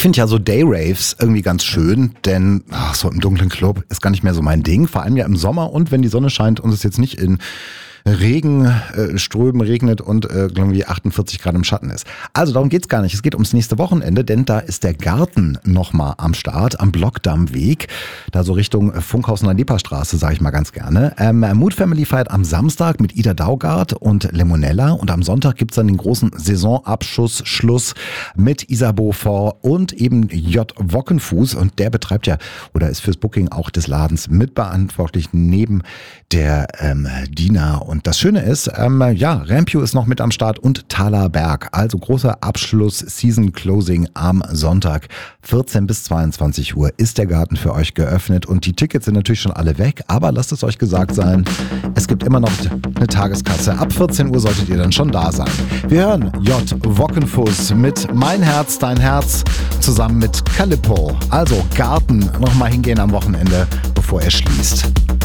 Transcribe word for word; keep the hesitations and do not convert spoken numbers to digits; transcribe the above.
finde ja so Day-Raves irgendwie ganz schön, denn ach, so im dunklen Club ist gar nicht mehr so mein Ding. Vor allem ja im Sommer und wenn die Sonne scheint und es jetzt nicht in Regen, äh, Strömen regnet und äh, irgendwie achtundvierzig Grad im Schatten ist. Also darum geht's gar nicht. Es geht ums nächste Wochenende, denn da ist der Garten nochmal am Start, am Blockdammweg. Da so Richtung Funkhaus und Leperstraße, sage ich mal ganz gerne. Ähm, Mood Family feiert am Samstag mit Ida Daugard und Lemonella und am Sonntag gibt's dann den großen Saisonabschuss, Schluss mit Isabeau Fort und eben J. Wockenfuß und der betreibt ja oder ist fürs Booking auch des Ladens mitverantwortlich neben der ähm, Dina. Und das Schöne ist, ähm, ja, Rampew ist noch mit am Start und Thaler Berg. Also großer Abschluss, Season Closing am Sonntag. vierzehn bis zweiundzwanzig Uhr ist der Garten für euch geöffnet und die Tickets sind natürlich schon alle weg. Aber lasst es euch gesagt sein, es gibt immer noch eine Tageskasse. Ab vierzehn Uhr solltet ihr dann schon da sein. Wir hören J. Wockenfuß mit Mein Herz, Dein Herz zusammen mit Calippo. Also Garten nochmal hingehen am Wochenende, bevor er schließt.